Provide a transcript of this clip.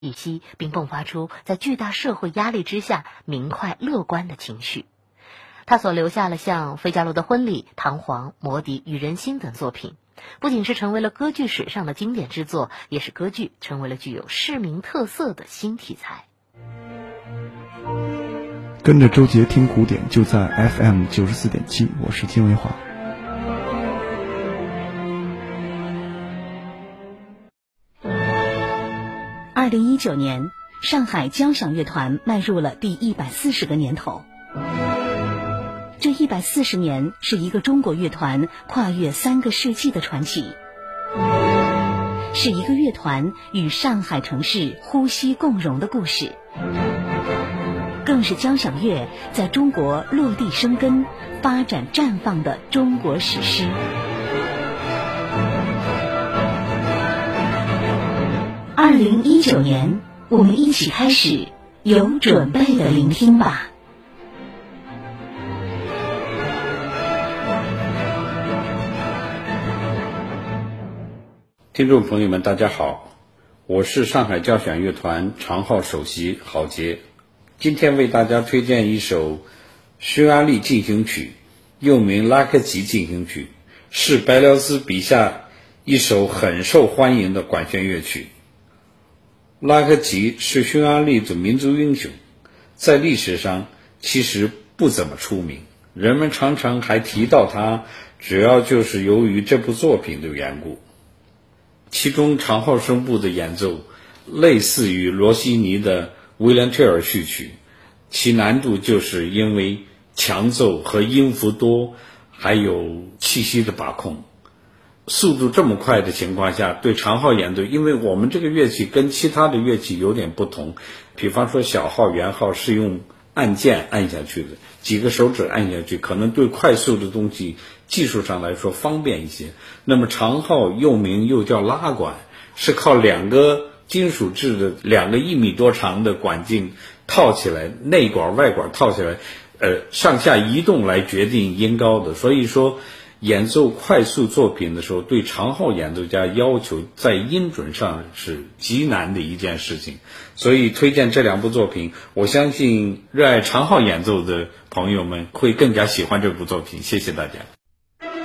以息，并迸发出在巨大社会压力之下明快乐观的情绪。他所留下了像《费加罗的婚礼》《唐璜》《魔笛与人心》等作品，不仅是成为了歌剧史上的经典之作，也是歌剧成为了具有市民特色的新题材。 跟着周杰听古典，就在 FM 94.7，我是金维华。 2019年，上海交响乐团迈入了第140个年头。这140年是一个中国乐团跨越3个世纪的传奇，是一个乐团与上海城市呼吸共融的故事，更是交响乐在中国落地生根、发展绽放的中国史诗。2019年，我们一起开始有准备的聆听吧。 听众朋友们，大家好，我是上海交响乐团长号首席郝杰，今天为大家推荐一首匈牙利进行曲，又名拉克吉进行曲，是白辽斯笔下一首很受欢迎的管弦乐曲。拉克吉是匈牙利的民族英雄，在历史上其实不怎么出名，人们常常还提到他，主要就是由于这部作品的缘故。其中长号声部的演奏类似于罗西尼的威廉特尔序曲，其难度就是因为强奏和音符多，还有气息的把控。速度这么快的情况下，对长号演奏，因为我们这个乐器跟其他的乐器有点不同，比方说小号、圆号是用按键按下去的，几个手指按下去，可能对快速的东西技术上来说方便一些。那么长号又叫拉管，是靠2个金属制的2个1米多长的管径套起来，内管外管套起来，上下移动来决定音高的。所以说演奏快速作品的时候，对长号演奏家要求在音准上是极难的一件事情。所以推荐这2部作品，我相信热爱长号演奏的朋友们会更加喜欢这部作品。谢谢大家。